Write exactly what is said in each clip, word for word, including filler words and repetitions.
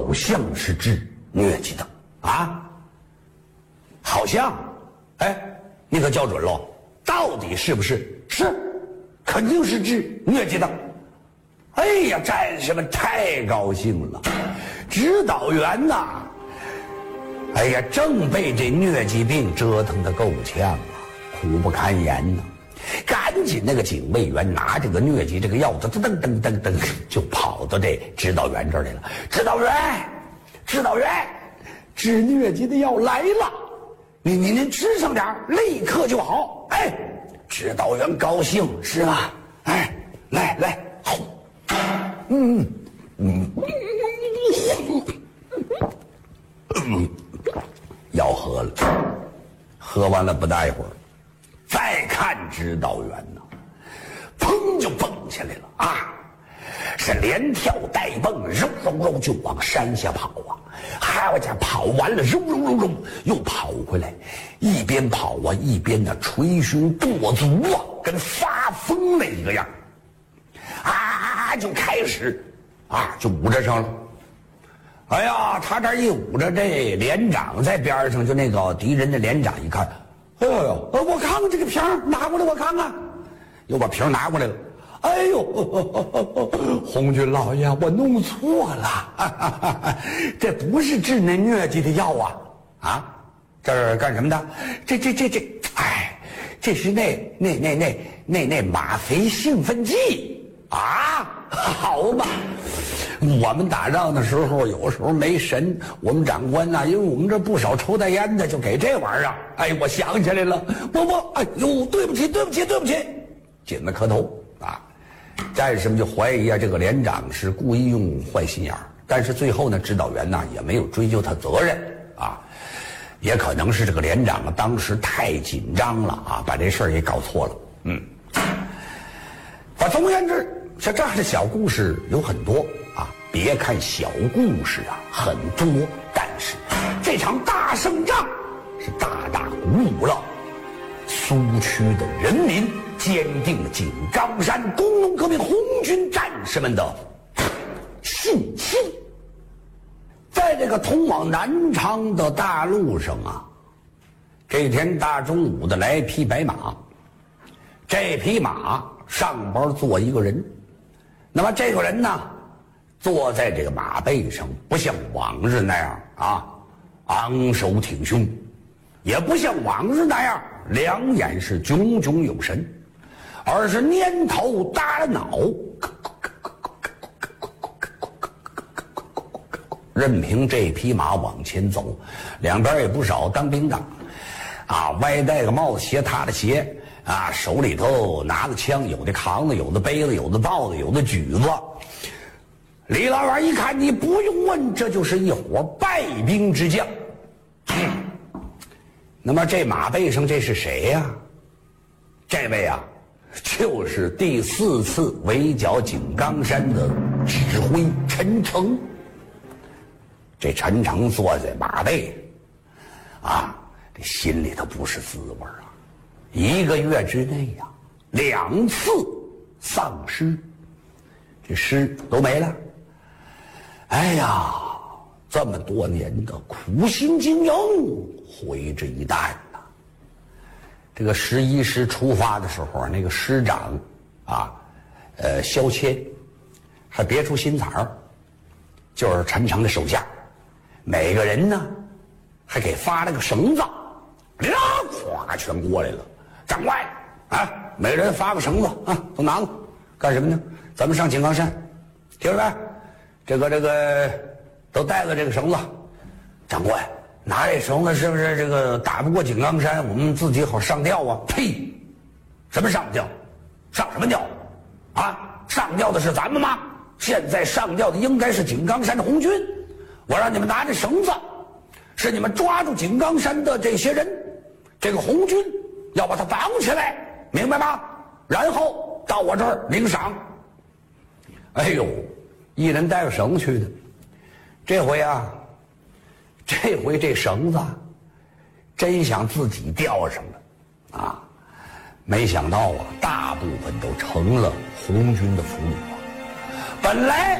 好像是治疟疾的啊，好像，哎，你可叫准了，到底是不是？是，肯定是治疟疾的。哎呀，战士们太高兴了，指导员呐，哎呀，正被这疟疾病折腾得够呛啊，苦不堪言呐。赶紧那个警卫员拿这个疟疾这个药，噔噔噔噔噔就跑到这指导员这儿来了。指导员，指导员，治疟疾的药来了，你你您吃上点，立刻就好。哎，指导员高兴是吧？哎，来来，好，嗯嗯嗯，药喝了，喝完了不大一会儿。再看指导员呢，砰就蹦起来了啊！是连跳带蹦，揉揉揉就往山下跑啊！好家伙，跑完了，揉揉揉揉又跑回来，一边跑啊一边的捶胸跺足啊，跟发疯了一个样啊！就开始啊就捂着上了。哎呀，他这一捂着，这连长在边上，就那个敌人的连长一看。哎呦呦！我看看这个瓶拿过来，我看看，又把瓶拿过来了。哎呦，红军老爷，我弄错了，这不是治那疟疾的药啊！啊，这是干什么的？这这这这，哎，这是那那那那那那吗啡兴奋剂啊！好吧。我们打仗的时候，有时候没神，我们长官呐、啊，因为我们这不少抽大烟的，就给这玩意儿啊。哎，我想起来了，我我，哎呦，对不起，对不起，对不起，紧了磕头啊！战士们就怀疑啊，这个连长是故意用坏心眼儿，但是最后呢，指导员呢也没有追究他责任啊，也可能是这个连长啊当时太紧张了啊，把这事儿给搞错了。嗯，反总而言之，像这样的小故事有很多。别看小故事啊很多，但是这场大胜仗是大大鼓舞了苏区的人民，坚定了井冈山工农革命红军战士们的信心。在这个通往南昌的大路上啊，这天大中午的来一匹白马，这匹马上边坐一个人，那么这个人呢坐在这个马背上，不像往日那样啊昂首挺胸，也不像往日那样两眼是炯炯有神，而是蔫头耷脑，任凭这匹马往前走，两边也不少当兵的啊，歪戴个帽子，斜踏的鞋啊，手里头拿着枪，有的扛着，有的背着，有的抱着，有的举着。李老远一看，你不用问，这就是一伙败兵之将。那么这马背上这是谁呀、啊？这位啊，就是第四次围剿井冈山的指挥陈诚。这陈诚坐在马背上，啊，这心里头不是滋味啊！一个月之内呀、啊，两次丧尸，这尸都没了。哎呀，这么多年的苦心经营毁之一旦呐！这个十一师出发的时候，那个师长啊，呃，萧谦还别出心裁儿，就是陈诚的手下，每个人呢还给发了个绳子，啦，咵全过来了。长官啊，每人发个绳子啊，都拿了，干什么呢？咱们上井冈山，听着没？这个这个都带了这个绳子，长官拿这绳子是不是这个打不过井冈山，我们自己好上吊啊？呸！什么上吊？上什么吊？啊，上吊的是咱们吗？现在上吊的应该是井冈山的红军。我让你们拿着绳子，是你们抓住井冈山的这些人，这个红军要把他绑起来，明白吗？然后到我这儿领赏。哎呦！一人带个绳去的，这回啊，这回这绳子真想自己吊上了啊！没想到啊，大部分都成了红军的俘虏啊。本来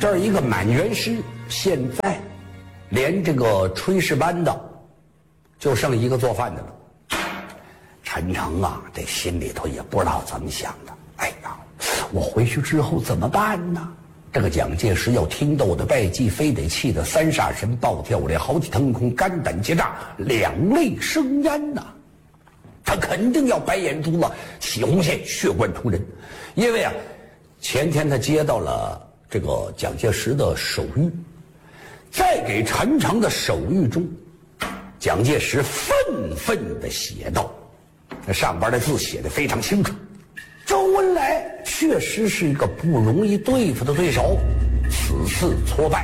这儿一个满员师，现在连这个炊事班的就剩一个做饭的了。陈诚啊，这心里头也不知道怎么想的。哎呀，我回去之后怎么办呢？这个蒋介石要听到我的败绩，非得气得三煞神暴跳脸，好几腾空，肝胆结炸，两泪生烟呐！他肯定要白眼珠子起红线，血贯突人。因为啊，前天他接到了这个蒋介石的手谕，在给陈诚的手谕中，蒋介石愤愤地写道，那上边的字写得非常清楚，周恩来确实是一个不容易对付的对手，此次挫败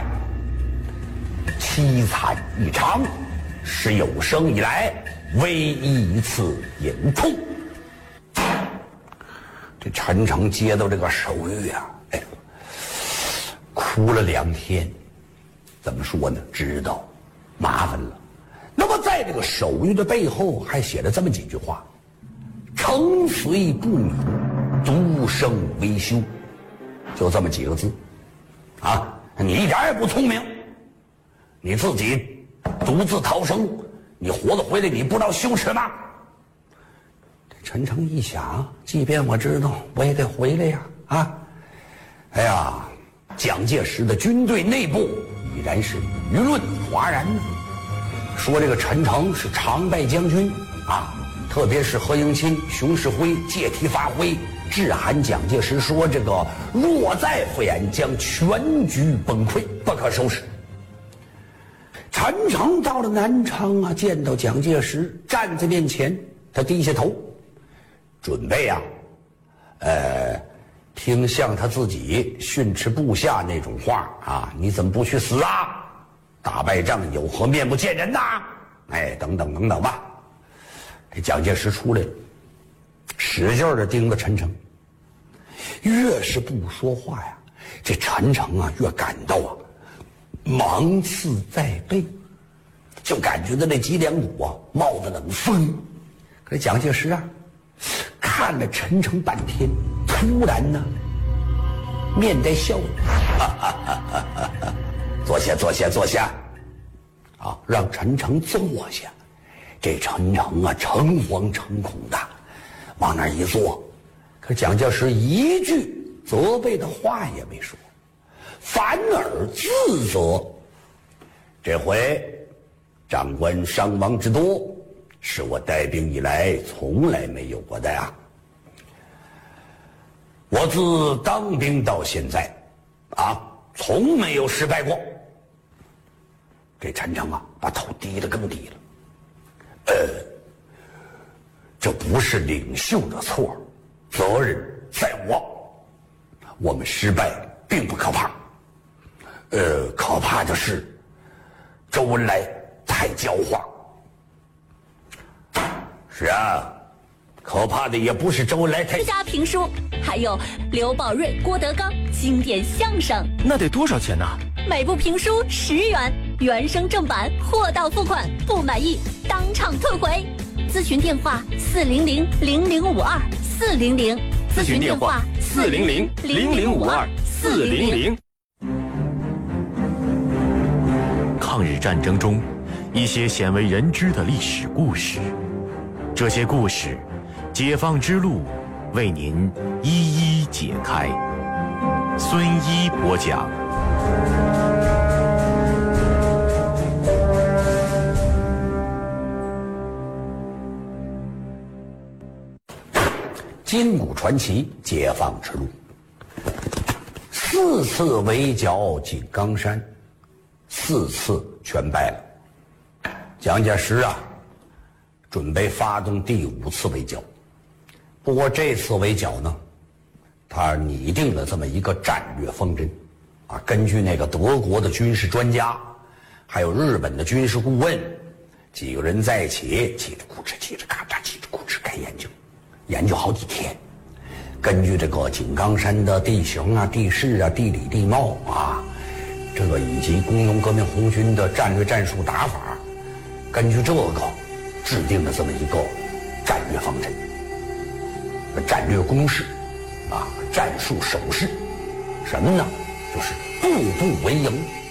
凄惨异常，是有生以来唯一一次隐痛。这陈诚接到这个手谕啊，哎，哭了两天。怎么说呢？知道麻烦了。那么在这个手谕的背后还写了这么几句话：诚虽不敏，独生微羞，就这么几个字啊！你一点也不聪明，你自己独自逃生，你活着回来，你不知道羞耻吗？这陈诚一想，即便我知道，我也得回来呀！啊，哎呀，蒋介石的军队内部已然是舆论哗然呢，说这个陈诚是常败将军啊。特别是何应钦、熊式辉借题发挥，致函蒋介石说：“这个若再不然，将全局崩溃，不可收拾。”陈诚到了南昌啊，见到蒋介石站在面前，他低下头，准备啊，呃，听像他自己训斥部下那种话啊，你怎么不去死啊？打败仗有何面目见人呐？哎，等等等等吧。这蒋介石出来了，使劲的盯着陈诚，越是不说话呀，这陈诚啊越感到啊芒刺在背，就感觉到那脊梁骨啊冒着冷风。可是蒋介石啊看了陈诚半天，突然呢面带笑容，坐下坐下坐下，啊，让陈诚坐下。这陈诚啊，诚惶诚恐的往那儿一坐，可蒋介石一句责备的话也没说，反而自责。这回长官伤亡之多，是我带兵以来从来没有过的呀。我自当兵到现在，啊，从没有失败过。这陈诚啊，把头低得更低了。呃，这不是领袖的错，责任在我。我们失败并不可怕，呃，可怕的是周恩来太狡猾。是啊，可怕的也不是周恩来太。 家评书，还有刘宝瑞、郭德纲经典相声。 那得多少钱呢？ 每部评书十元，原声正版，货到付款，不满意当场退回。咨询电话：四零零零零五二四零零。 咨询电话：四零零零零五二四零零。抗日战争中，一些鲜为人知的历史故事，这些故事，解放之路为您一一解开。孙一播讲。 金谷传奇，解放之路。四次围剿井冈山，四次全败了。蒋介石啊，准备发动第五次围剿。不过这次围剿呢，他拟定了这么一个战略方针，啊，根据那个德国的军事专家，还有日本的军事顾问，几个人在一起，叽里咕哧，叽里嘎喳，叽里咕哧开研究。研究好几天，根据这个井冈山的地形啊、地势啊、地理地貌啊，这个以及工农革命红军的战略战术打法，根据这个制定了这么一个战略方针、战略公式啊、战术手势，什么呢？ 就是步步为营。